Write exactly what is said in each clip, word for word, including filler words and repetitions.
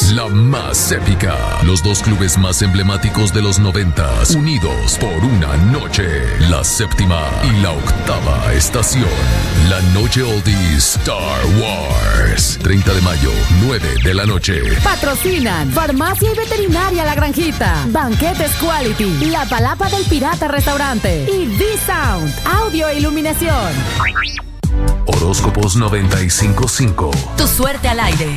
la más épica. Los dos clubes más emblemáticos de los noventas, unidos por una noche. La séptima y la octava estación. La noche oldies Star Wars. treinta de mayo, nueve de la noche. Patrocinan Farmacia y Veterinaria La Granjita, Banquetes Quality, La Palapa del Pirata Restaurante y V-Sound, Audio e Iluminación. Horóscopos noventa y cinco punto cinco. Tu suerte al aire.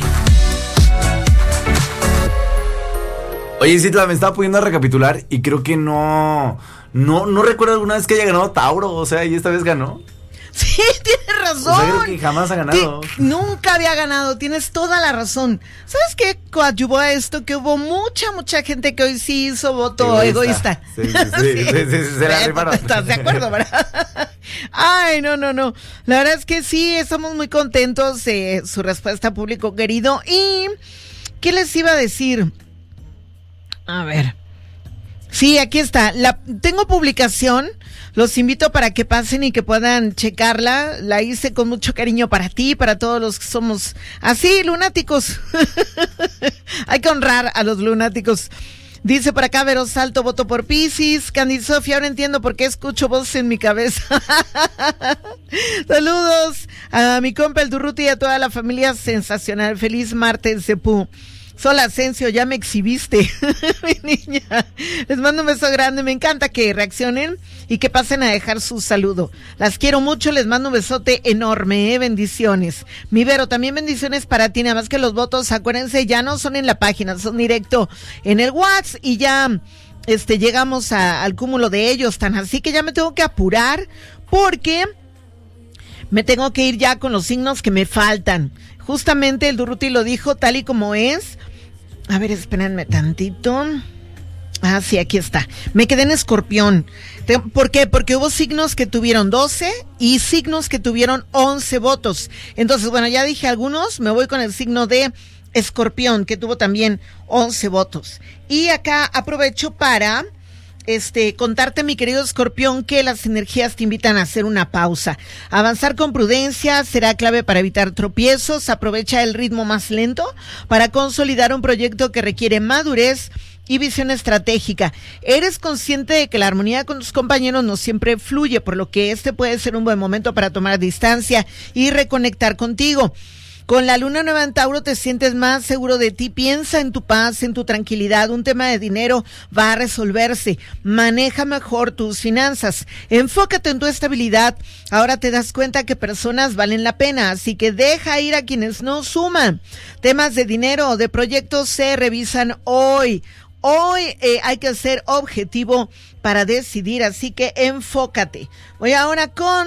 Oye, Citla, me estaba pudiendo recapitular y creo que no, no, no recuerdo alguna vez que haya ganado Tauro, o sea, y esta vez ganó. Sí, tienes razón. O sea, creo que jamás ha ganado. Que nunca había ganado, tienes toda la razón. ¿Sabes qué coadyuvó a esto? Que hubo mucha, mucha gente que hoy sí hizo voto egoísta. egoísta. Sí, sí, sí, sí, sí, sí, se la rifaron. ¿Estás de acuerdo, verdad? Ay, no, no, no. La verdad es que sí, estamos muy contentos de su respuesta, público querido. ¿Y qué les iba a decir? A ver. Sí, aquí está. La, tengo publicación. Los invito para que pasen y que puedan checarla. La hice con mucho cariño para ti, para todos los que somos así, lunáticos. Hay que honrar a los lunáticos. Dice por acá Vero Salto, voto por Piscis. Candy Sofía, ahora entiendo por qué escucho voces en mi cabeza. Saludos a mi compa el Durruti y a toda la familia sensacional. Feliz martes de Pu. Sol Asensio, ya me exhibiste, mi niña. Les mando un beso grande. Me encanta que reaccionen y que pasen a dejar su saludo. Las quiero mucho, les mando un besote enorme, ¿eh? Bendiciones. Mi Vero, también bendiciones para ti. Nada más que los votos, acuérdense, ya no son en la página, son directo en el WhatsApp y ya este, llegamos a, al cúmulo de ellos. Tan así que ya me tengo que apurar porque me tengo que ir ya con los signos que me faltan. Justamente el Durruti lo dijo tal y como es. A ver, espérenme tantito. Ah, sí, aquí está. Me quedé en Escorpión. ¿Por qué? Porque hubo signos que tuvieron doce y signos que tuvieron once votos. Entonces, bueno, ya dije algunos. Me voy con el signo de Escorpión, que tuvo también once votos. Y acá aprovecho para... Este, contarte, mi querido Escorpión, que las energías te invitan a hacer una pausa. Avanzar con prudencia será clave para evitar tropiezos. Aprovecha el ritmo más lento para consolidar un proyecto que requiere madurez y visión estratégica. Eres consciente de que la armonía con tus compañeros no siempre fluye, por lo que este puede ser un buen momento para tomar distancia y reconectar contigo. Con la luna nueva en Tauro te sientes más seguro de ti. Piensa en tu paz, en tu tranquilidad. Un tema de dinero va a resolverse. Maneja mejor tus finanzas. Enfócate en tu estabilidad. Ahora te das cuenta que personas valen la pena, así que deja ir a quienes no suman. Temas de dinero o de proyectos se revisan hoy. Hoy eh, hay que ser objetivo para decidir, así que enfócate. Voy ahora con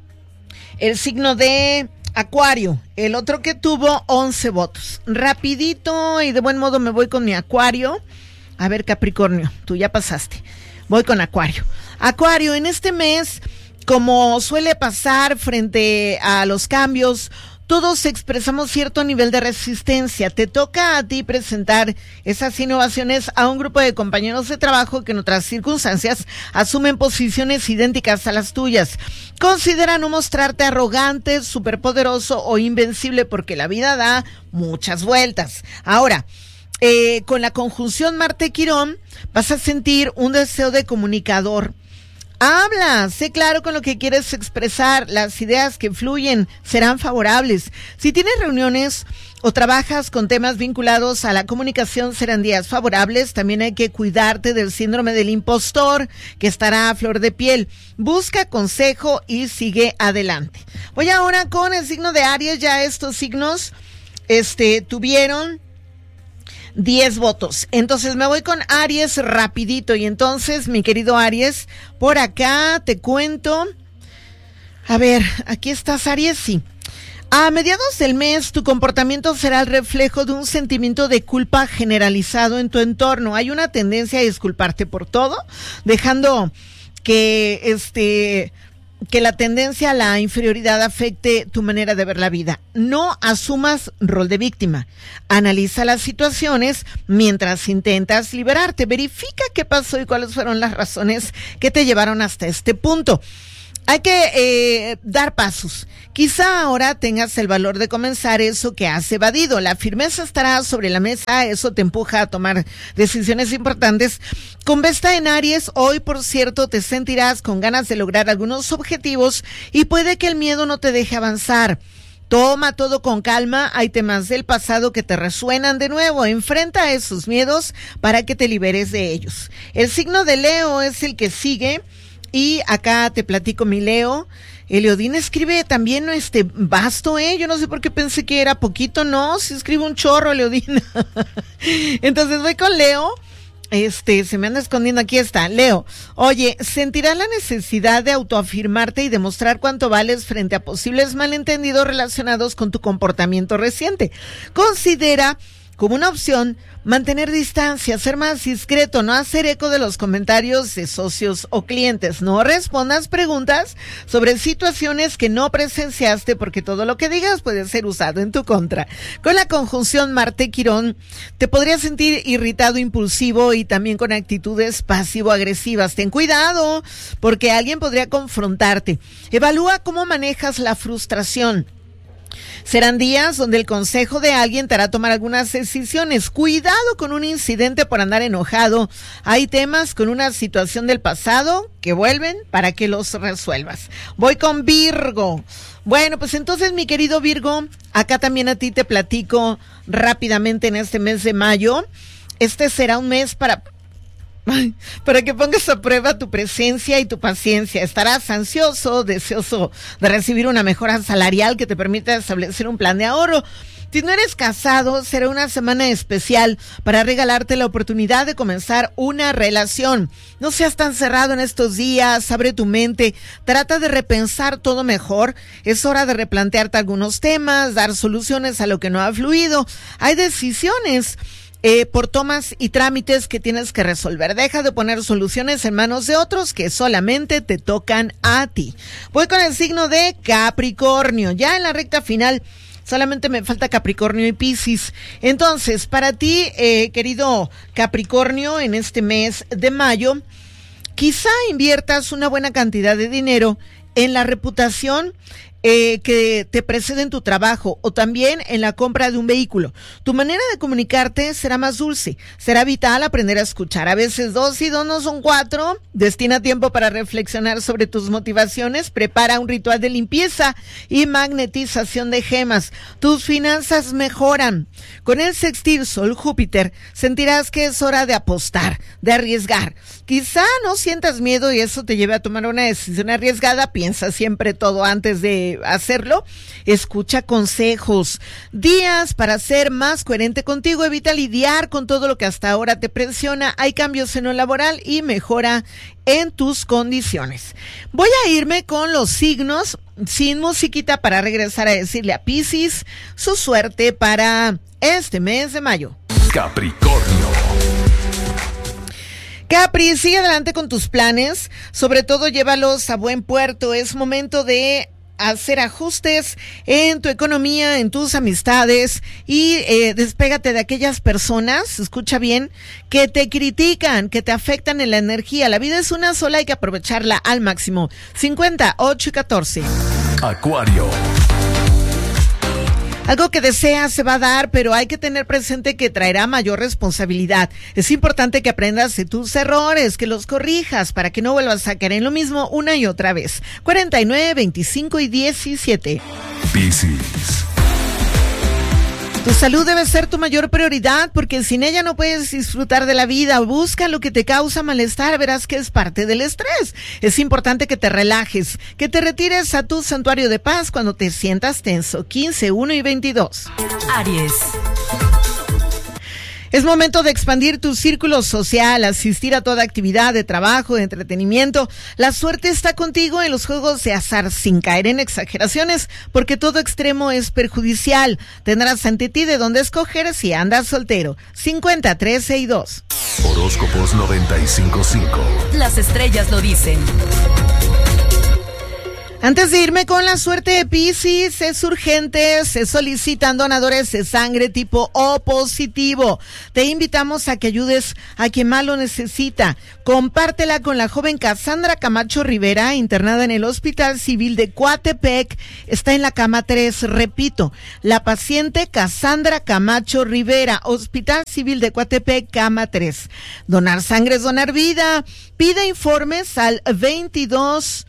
el signo de Acuario, el otro que tuvo once votos. Rapidito y de buen modo me voy con mi Acuario. A ver, Capricornio, tú ya pasaste. Voy con Acuario. Acuario, en este mes, como suele pasar frente a los cambios, todos expresamos cierto nivel de resistencia. Te toca a ti presentar esas innovaciones a un grupo de compañeros de trabajo que en otras circunstancias asumen posiciones idénticas a las tuyas. Considera no mostrarte arrogante, superpoderoso o invencible porque la vida da muchas vueltas. Ahora, eh, con la conjunción Marte-Quirón vas a sentir un deseo de comunicador. Habla, sé claro con lo que quieres expresar, las ideas que fluyen serán favorables. Si tienes reuniones o trabajas con temas vinculados a la comunicación, serán días favorables. También hay que cuidarte del síndrome del impostor, que estará a flor de piel. Busca consejo y sigue adelante. Voy ahora con el signo de Aries. Ya estos signos este, tuvieron diez votos. Entonces me voy con Aries rapidito. Y entonces, mi querido Aries, por acá te cuento. A ver, aquí estás, Aries, sí. A mediados del mes, tu comportamiento será el reflejo de un sentimiento de culpa generalizado en tu entorno. Hay una tendencia a disculparte por todo, dejando que este... que la tendencia a la inferioridad afecte tu manera de ver la vida. No asumas rol de víctima. Analiza las situaciones mientras intentas liberarte. Verifica qué pasó y cuáles fueron las razones que te llevaron hasta este punto. Hay que eh, dar pasos. Quizá ahora tengas el valor de comenzar eso que has evadido. La firmeza estará sobre la mesa, eso te empuja a tomar decisiones importantes. Con Vesta en Aries, hoy por cierto te sentirás con ganas de lograr algunos objetivos y puede que el miedo no te deje avanzar. Toma todo con calma, hay temas del pasado que te resuenan de nuevo, enfrenta esos miedos para que te liberes de ellos. El signo de Leo es el que sigue y acá te platico mi Leo. Eliodín escribe también este vasto, ¿eh? Yo no sé por qué pensé que era poquito, no, si escribe un chorro, Eliodín. Entonces voy con Leo. Este, se me anda escondiendo, aquí está, Leo. Oye, sentirás la necesidad de autoafirmarte y demostrar cuánto vales frente a posibles malentendidos relacionados con tu comportamiento reciente. Considera como una opción mantener distancia, ser más discreto, no hacer eco de los comentarios de socios o clientes. No respondas preguntas sobre situaciones que no presenciaste porque todo lo que digas puede ser usado en tu contra. Con la conjunción Marte-Quirón, te podrías sentir irritado, impulsivo y también con actitudes pasivo-agresivas. Ten cuidado porque alguien podría confrontarte. Evalúa cómo manejas la frustración. Serán días donde el consejo de alguien te hará tomar algunas decisiones. Cuidado con un incidente por andar enojado. Hay temas con una situación del pasado que vuelven para que los resuelvas. Voy con Virgo. Bueno, pues entonces, mi querido Virgo, acá también a ti te platico rápidamente en este mes de mayo. Este será un mes para... para que pongas a prueba tu presencia y tu paciencia. Estarás ansioso, deseoso de recibir una mejora salarial que te permita establecer un plan de ahorro. Si no eres casado, será una semana especial para regalarte la oportunidad de comenzar una relación. No seas tan cerrado en estos días, abre tu mente, trata de repensar todo mejor. Es hora de replantearte algunos temas, dar soluciones a lo que no ha fluido. Hay decisiones Eh, por tomas y trámites que tienes que resolver. Deja de poner soluciones en manos de otros que solamente te tocan a ti. Voy con el signo de Capricornio. Ya en la recta final, solamente me falta Capricornio y Piscis. Entonces, para ti, eh, querido Capricornio, en este mes de mayo, quizá inviertas una buena cantidad de dinero en la reputación Eh, que te precede en tu trabajo o también en la compra de un vehículo. Tu manera de comunicarte será más dulce. Será vital aprender a escuchar. A veces dos y dos no son cuatro. Destina tiempo para reflexionar sobre tus motivaciones. Prepara un ritual de limpieza y magnetización de gemas. Tus finanzas mejoran. Con el sextil Sol-Júpiter sentirás que es hora de apostar, de arriesgar. Quizá no sientas miedo y eso te lleve a tomar una decisión arriesgada. Piensa siempre todo antes de hacerlo. Escucha consejos. Días para ser más coherente contigo. Evita lidiar con todo lo que hasta ahora te presiona. Hay cambios en lo laboral y mejora en tus condiciones. Voy a irme con los signos sin musiquita para regresar a decirle a Piscis su suerte para este mes de mayo. Capricornio. Capri, sigue adelante con tus planes, sobre todo llévalos a buen puerto. Es momento de hacer ajustes en tu economía, en tus amistades y eh, despégate de aquellas personas, escucha bien, que te critican, que te afectan en la energía. La vida es una sola, hay que aprovecharla al máximo. cincuenta, ocho y catorce. Acuario. Algo que deseas se va a dar, pero hay que tener presente que traerá mayor responsabilidad. Es importante que aprendas de tus errores, que los corrijas para que no vuelvas a caer en lo mismo una y otra vez. cuarenta y nueve, veinticinco y diecisiete. Piscis. Tu salud debe ser tu mayor prioridad porque sin ella no puedes disfrutar de la vida. Busca lo que te causa malestar, verás que es parte del estrés. Es importante que te relajes, que te retires a tu santuario de paz cuando te sientas tenso. quince, uno y veintidós. Aries. Es momento de expandir tu círculo social, asistir a toda actividad de trabajo, de entretenimiento. La suerte está contigo en los juegos de azar sin caer en exageraciones, porque todo extremo es perjudicial. Tendrás ante ti de dónde escoger si andas soltero. cincuenta, trece y dos. Horóscopos noventa y cinco punto cinco. Las estrellas lo dicen. Antes de irme con la suerte de Piscis, es urgente, se solicitan donadores de sangre tipo O positivo. Te invitamos a que ayudes a quien más lo necesita. Compártela con la joven Cassandra Camacho Rivera, internada en el Hospital Civil de Coatepec. Está en la cama tres, repito, la paciente Cassandra Camacho Rivera, Hospital Civil de Coatepec, cama tres. Donar sangre es donar vida. Pide informes al veintidós...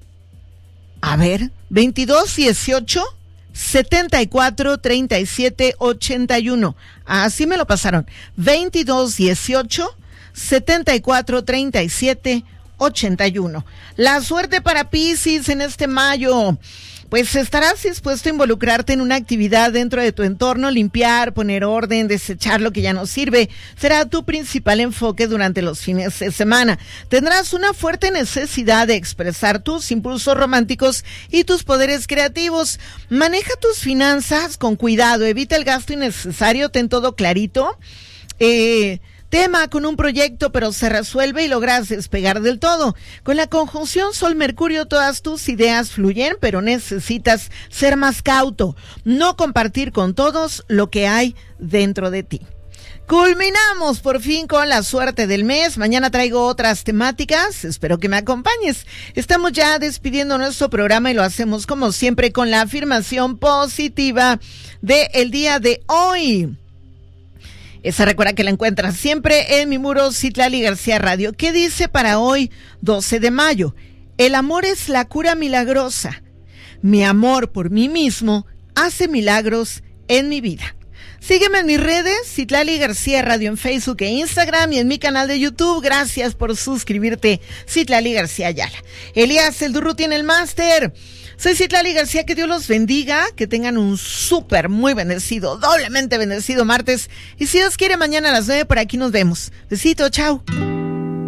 A ver, veintidós dieciocho setenta y cuatro treinta y siete ochenta y uno. Así me lo pasaron. veintidós dieciocho setenta y cuatro treinta y siete ochenta y uno. La suerte para Piscis en este mayo. Pues estarás dispuesto a involucrarte en una actividad dentro de tu entorno, limpiar, poner orden, desechar lo que ya no sirve. Será tu principal enfoque durante los fines de semana. Tendrás una fuerte necesidad de expresar tus impulsos románticos y tus poderes creativos. Maneja tus finanzas con cuidado, evita el gasto innecesario, ten todo clarito. Eh... Tema con un proyecto, pero se resuelve y logras despegar del todo. Con la conjunción Sol-Mercurio, todas tus ideas fluyen, pero necesitas ser más cauto. No compartir con todos lo que hay dentro de ti. Culminamos por fin con la suerte del mes. Mañana traigo otras temáticas. Espero que me acompañes. Estamos ya despidiendo nuestro programa y lo hacemos como siempre con la afirmación positiva del día de hoy. Esa recuerda que la encuentras siempre en mi muro Citlali García Radio. ¿Qué dice para hoy, doce de mayo? El amor es la cura milagrosa. Mi amor por mí mismo hace milagros en mi vida. Sígueme en mis redes, Citlali García Radio en Facebook e Instagram y en mi canal de YouTube. Gracias por suscribirte, Citlali García Ayala. Elías El Durru tiene el máster. Soy Citlali García, que Dios los bendiga, que tengan un súper, muy bendecido, doblemente bendecido martes. Y si Dios quiere, mañana a las nueve por aquí nos vemos. Besito, chao.